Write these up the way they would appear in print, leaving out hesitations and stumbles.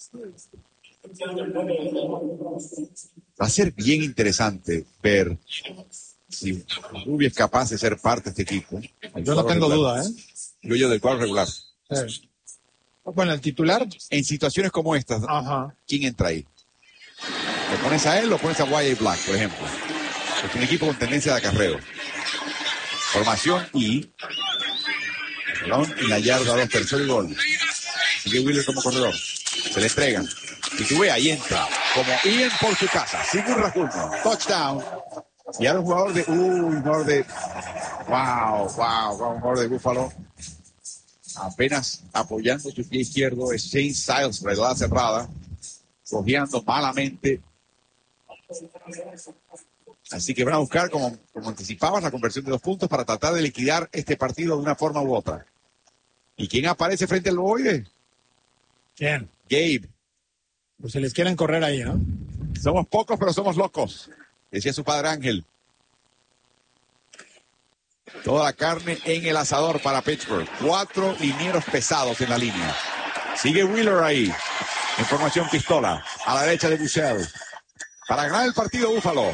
Va a ser bien interesante ver si Rubio es capaz de ser parte de este equipo. Yo no tengo duda, Yo del cuadro regular. Bueno, el titular. En situaciones como estas, ¿quién entra ahí? ¿Lo pones a él o lo pones a Wyatt Black, por ejemplo? Es un equipo con tendencia de acarreo. Formación y la yarda 2, tercer gol. Sigue Wheeler como corredor. Se le entregan. Y tú ves, ahí entra. Como Ian por su casa. Sin un rasguño. Touchdown. Y ahora un jugador de... un jugador de... un jugador de Buffalo. Apenas apoyando su pie izquierdo. Es Shane Styles, redonda cerrada. Cojeando malamente. Así que van a buscar, como anticipabas, la conversión de 2 puntos para tratar de liquidar este partido de una forma u otra. ¿Y quién aparece frente al ovoide? ¿Quién? Gabe. Pues se les quieren correr ahí, ¿no? Somos pocos, pero somos locos, decía su padre Ángel. Toda la carne en el asador para Pittsburgh. 4 linieros pesados en la línea. Sigue Wheeler ahí. En formación pistola. A la derecha de Buechele. Para ganar el partido, Buffalo.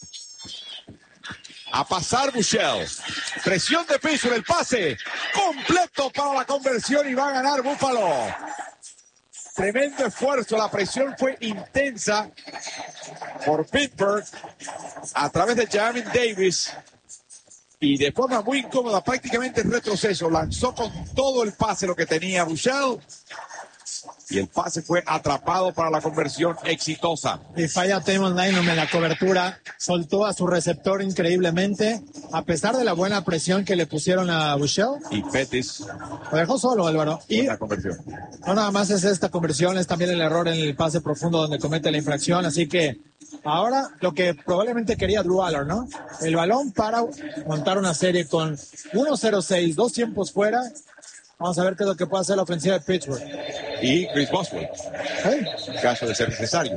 A pasar Buechele. Presión de Pittsburgh, el pase. Completo para la conversión y va a ganar Buffalo. Tremendo esfuerzo, la presión fue intensa por Pittsburgh a través de Jamin Davis y de forma muy incómoda, prácticamente en retroceso, lanzó con todo el pase lo que tenía Buechele y el pase fue atrapado para la conversión exitosa. Y falla Damon Lynum en la cobertura, soltó a su receptor increíblemente, a pesar de la buena presión que le pusieron a Buechele. Y Pettis lo dejó solo, Álvaro. Y la conversión. No nada más es esta conversión, es también el error en el pase profundo donde comete la infracción, así que ahora lo que probablemente quería Drew Allar, ¿no? El balón para montar una serie con 1-0-6, 2 tiempos fuera. Vamos a ver qué es lo que puede hacer la ofensiva de Pittsburgh. Y Chris Boswell. En caso de ser necesario.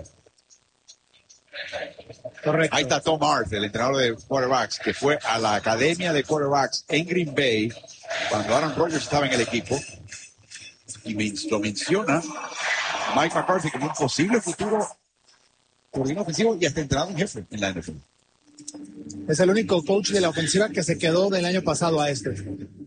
Correcto. Ahí está Tom Hart, el entrenador de quarterbacks, que fue a la academia de quarterbacks en Green Bay cuando Aaron Rodgers estaba en el equipo. Y lo menciona Mike McCarthy como un posible futuro coordinador ofensivo y hasta entrenador en jefe en la NFL. Es el único coach de la ofensiva que se quedó del año pasado a este.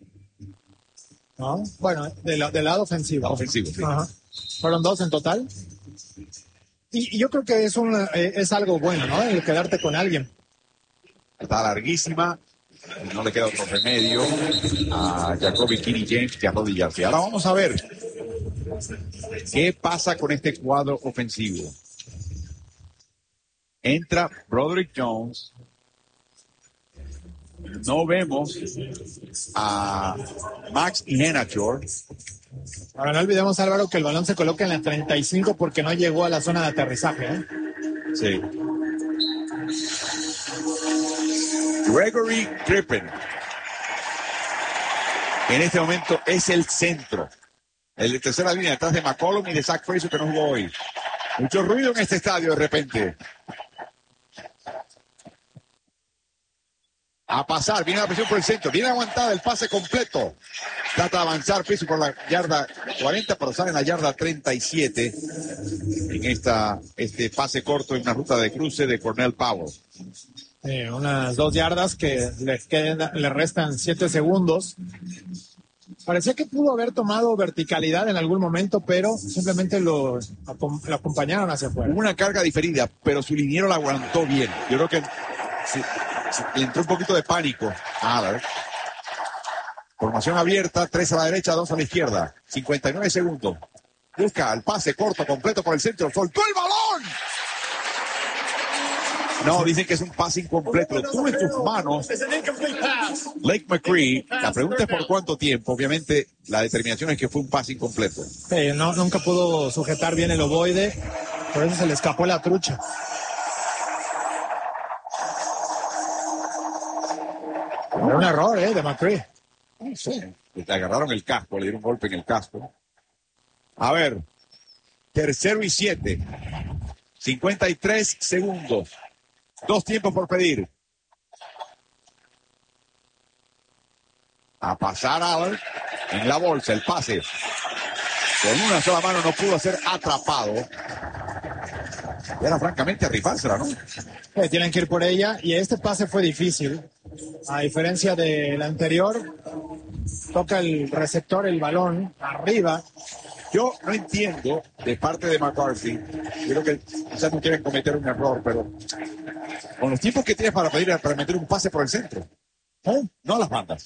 ¿No? Bueno, del lado ofensivo. Ofensivo, sí. Ajá. Fueron 2 en total. Y yo creo que es algo bueno, ¿no? El quedarte con alguien. Está larguísima. No le queda otro remedio a Jacoby Kinney James que arrodillarse. Ahora vamos a ver qué pasa con este cuadro ofensivo. Entra Broderick Jones. No vemos a Max Ihenachor. Ahora no olvidemos, Álvaro, que el balón se coloca en la 35 porque no llegó a la zona de aterrizaje, ¿eh? Sí. Gregory Crippen en este momento es el centro. El de tercera línea detrás de McCollum y de Zach Fraser, que no jugó hoy. Mucho ruido en este estadio de repente. A pasar, viene la presión por el centro, viene aguantada el pase completo. Trata de avanzar Piso por la yarda 40, pero sale en la yarda 37 en este pase corto en una ruta de cruce de Cornell Powell. Unas 2 yardas que le restan 7 segundos. Parecía que pudo haber tomado verticalidad en algún momento, pero simplemente lo acompañaron hacia afuera. Hubo una carga diferida, pero su liniero la aguantó bien. Yo creo que le entró un poquito de pánico a Allar. Formación abierta, 3 a la derecha, 2 a la izquierda. 59 segundos. Busca el pase corto, completo por el centro. ¡Soltó el balón! No, dicen que es un pase incompleto. Lo tuvo en sus manos Lake McCree. La pregunta es por cuánto tiempo. Obviamente, la determinación es que fue un pase incompleto. Nunca pudo sujetar bien el ovoide. Por eso se le escapó la trucha. Era un error, de McCree. Sí. Le agarraron el casco, le dieron un golpe en el casco. A ver, 3rd y 7. 53 segundos. 2 tiempos por pedir. A pasar Allar en la bolsa, el pase. Con una sola mano no pudo ser atrapado. Era francamente a rifársela, ¿no? Tienen que ir por ella y este pase fue difícil. A diferencia del anterior, toca el receptor el balón arriba. Yo no entiendo de parte de McCarthy. Yo creo que quizás no quieren cometer un error, pero con los tiempos que tienes para meter un pase por el centro, no a las bandas.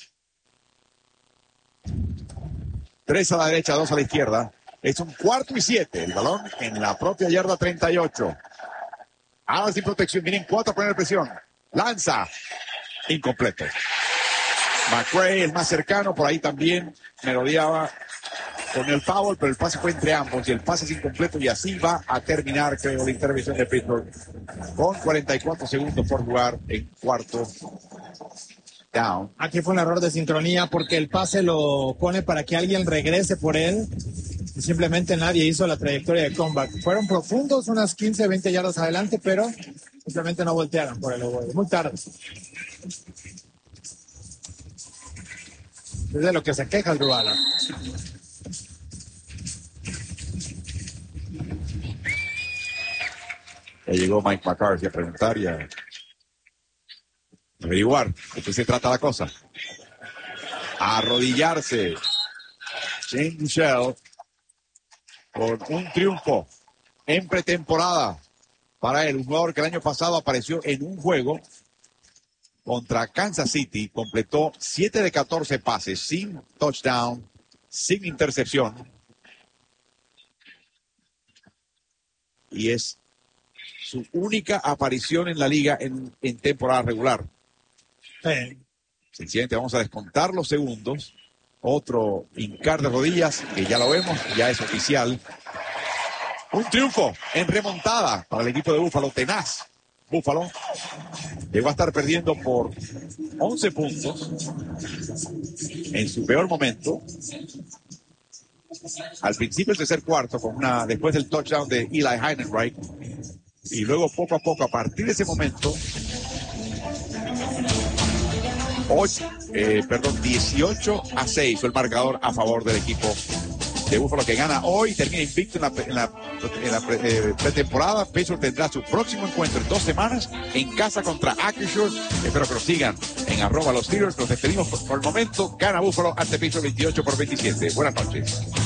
3 a la derecha, 2 a la izquierda. Es un 4º y 7. El balón en la propia yarda 38. Ahora sin protección. Miren 4 a poner presión. Lanza. Incompleto. McCray, el más cercano, por ahí también merodeaba con el foul, pero el pase fue entre ambos y el pase es incompleto y así va a terminar, creo, la intervención de Pittsburgh con 44 segundos por jugar en cuarto down. Aquí fue un error de sincronía porque el pase lo pone para que alguien regrese por él y simplemente nadie hizo la trayectoria de comeback. Fueron profundos, unas 15, 20 yardas adelante, pero simplemente no voltearon por el ovoide. Muy tarde. Es de lo que se queja el Ruala. Ya llegó Mike McCarthy a preguntar y a averiguar de qué se trata la cosa. A arrodillarse. Shane Buechele con un triunfo en pretemporada para él. Un jugador que el año pasado apareció en un juego contra Kansas City. Completó 7 de 14 pases sin touchdown, sin intercepción. Y es su única aparición en la liga en temporada regular. Sencillamente vamos a descontar los segundos. Otro hincar de rodillas, que ya lo vemos, ya es oficial. Un triunfo en remontada para el equipo de Buffalo, tenaz. Buffalo llegó a estar perdiendo por 11 puntos en su peor momento. Al principio del tercer cuarto, después del touchdown de Eli Heidenreich. Y luego poco a poco, a partir de ese momento, 18-6 fue el marcador a favor del equipo de Buffalo, que gana hoy, termina invicto en la pretemporada. Pittsburgh tendrá su próximo encuentro en 2 semanas en casa contra Acrisure. Espero que lo sigan en @los Steelers. Nos despedimos por el momento. Gana Buffalo ante Pittsburgh 28-27. Buenas noches.